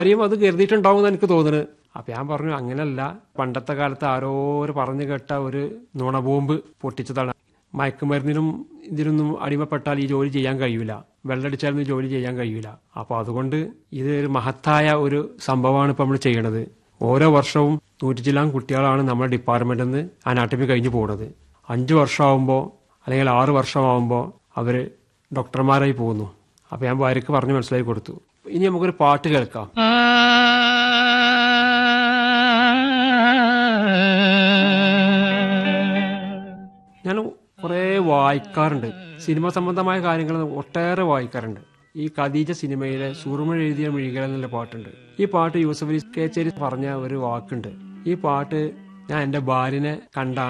ആരെയും അത് കരുതിയിട്ടുണ്ടാവും എന്ന് എനിക്ക് തോന്നുന്നത്. അപ്പൊ ഞാൻ പറഞ്ഞു അങ്ങനെയല്ല, പണ്ടത്തെ കാലത്ത് ആരോ പറഞ്ഞു കേട്ട ഒരു നുണ ബോംബ് പൊട്ടിച്ചതാണ്. മയക്കുമരുന്നിനും ഇതിനൊന്നും അടിമപ്പെട്ടാൽ ഈ ജോലി ചെയ്യാൻ കഴിയൂല, വെള്ളടിച്ചാലൊന്നും ജോലി ചെയ്യാൻ കഴിയൂല. അപ്പൊ അതുകൊണ്ട് ഇത് ഒരു മഹത്തായ ഒരു സംഭവമാണ് ഇപ്പൊ നമ്മൾ ചെയ്യണത്. ഓരോ വർഷവും 100 ചില്ലാൻ കുട്ടികളാണ് നമ്മുടെ ഡിപ്പാർട്ട്മെന്റിൽ നിന്ന് അനാട്ടമി കഴിഞ്ഞു പോകുന്നത്. 5 വർഷമാകുമ്പോൾ അല്ലെങ്കിൽ 6 വർഷമാകുമ്പോൾ അവര് ഡോക്ടർമാരായി പോകുന്നു. അപ്പൊ ഞാൻ ഭാര്യക്ക് പറഞ്ഞ് മനസ്സിലാക്കി കൊടുത്തു. ഇനി നമുക്കൊരു പാട്ട് കേൾക്കാം. ഞാൻ കുറെ വായിക്കാറുണ്ട്, സിനിമ സംബന്ധമായ കാര്യങ്ങൾ ഒട്ടേറെ വായിക്കാറുണ്ട്. ഈ ഖദീജ സിനിമയിലെ സുറുമ എഴുതിയ മിഴികൾ എന്നുള്ള പാട്ടുണ്ട്. ഈ പാട്ട് യൂസഫ് അലി കേച്ചേരി പറഞ്ഞ ഒരു വാക്കുണ്ട്. ഈ പാട്ട് ഞാൻ എന്റെ ഭാര്യനെ കണ്ടാണ്